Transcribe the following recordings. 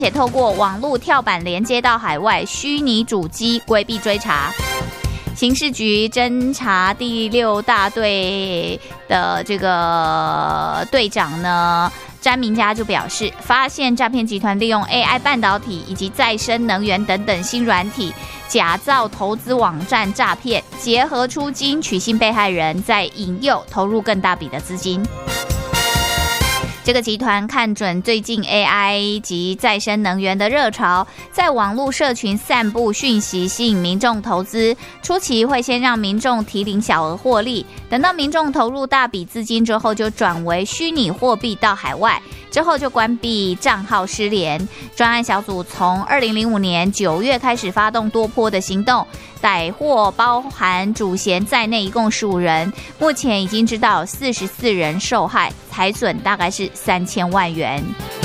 且透过网络跳板连接到海外虚拟主机规避追查。刑事局侦查第6大队的这个队长呢，詹明佳就表示，发现诈骗集团利用 AI 半导体以及再生能源等等新软体，假造投资网站诈骗，结合出金取信被害人，再引诱投入更大笔的资金。这个集团看准最近 AI 及再生能源的热潮，在网络社群散布讯息，吸引民众投资。初期会先让民众提领小额获利，等到民众投入大笔资金之后，就转为虚拟货币到海外，之后就关闭账号失联。专案小组从2005年9月开始发动多波的行动，逮获包含主嫌在内一共15人，目前已经知道44人受害，财损大概是3000万元。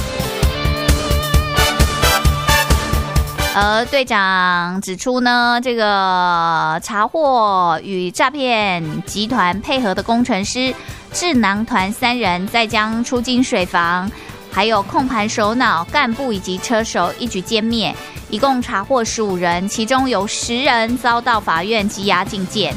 而队长指出呢，这个查获与诈骗集团配合的工程师智囊团3人，再将出金水房还有控盘首脑、干部以及车手一举歼灭，一共查获15人，其中有10人遭到法院羁押禁见。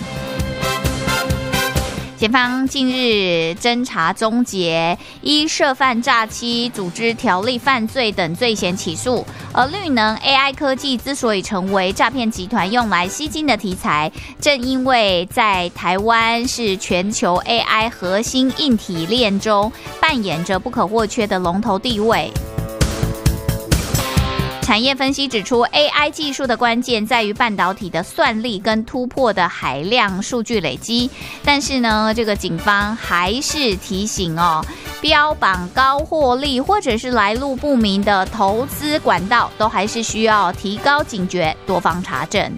检方近日侦查终结，依涉犯诈欺、组织条例犯罪等罪嫌起诉。而绿能 AI 科技之所以成为诈骗集团用来吸金的题材，正因为在台湾是全球 AI 核心硬体链中扮演着不可或缺的龙头地位。产业分析指出 ，AI 技术的关键在于半导体的算力跟突破的海量数据累积。但是呢，这个警方还是提醒哦，标榜高获利或者是来路不明的投资管道，都还是需要提高警觉，多方查证。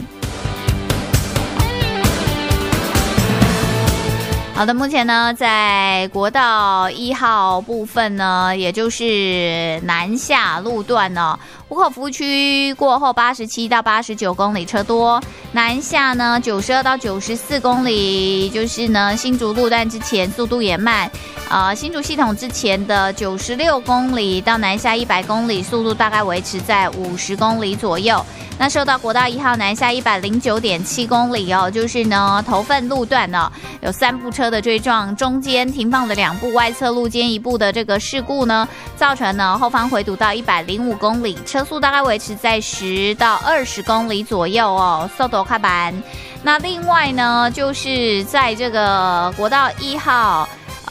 好的，目前呢，在国道1号部分呢，也就是南下路段呢，湖口服务区过后87到89公里车多，南下呢92到94公里，就是呢新竹路段之前速度也慢，新竹系统之前的96公里到南下100公里，速度大概维持在50公里左右。那受到国道1号南下109.7公里哦，就是呢头份路段呢有3部车的追撞，中间停放的2部，外侧路肩1部的这个事故呢，造成呢后方回堵到105公里，车速大概维持在10到20公里左右哦，速度较慢。那另外呢，就是在这个国道1号。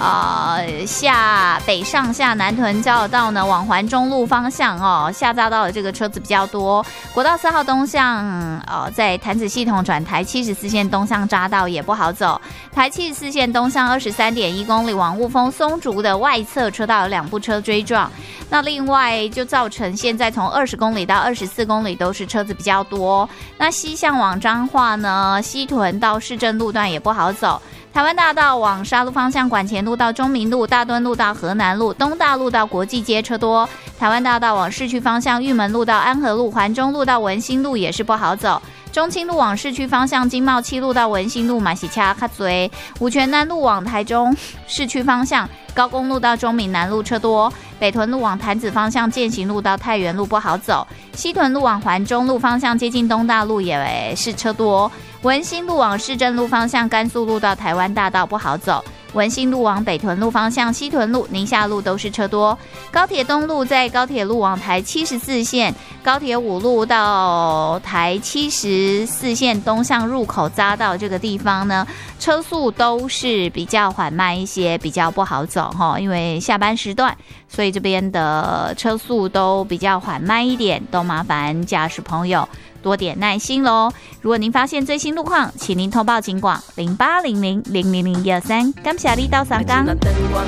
北上下南屯交流道呢，往环中路方向哦，下匝道的这个车子比较多。国道4号东向在潭子系统转台74线东向匝道也不好走，台74线东向23.1公里往雾峰松竹的外侧车道有2部车追撞。那另外就造成现在从20公里到24公里都是车子比较多。那西向往彰化呢，西屯到市政路段也不好走。台湾大道往沙鹿方向，管前路到中明路、大墩路到河南路、东大路到国际街车多。台湾大道往市区方向，玉门路到安和路、环中路到文心路也是不好走。中清路往市区方向，经贸7路到文心路嘛是车较多。五权南路往台中市区方向，高公路到中闽南路车多。北屯路往潭子方向，健行路到太原路不好走。西屯路往环中路方向，接近东大路也是车多。文心路往市政路方向，甘肃路到台湾大道不好走。文心路往北屯路方向，西屯路、宁夏路都是车多。高铁东路在高铁路往台74线，高铁5路到台74线东向入口匝道这个地方呢，车速都是比较缓慢一些，比较不好走哈，因为下班时段，所以这边的车速都比较缓慢一点，都麻烦驾驶朋友多点耐心咯。如果您发现最新路况，请您通报警广0800000123，感谢你到三港。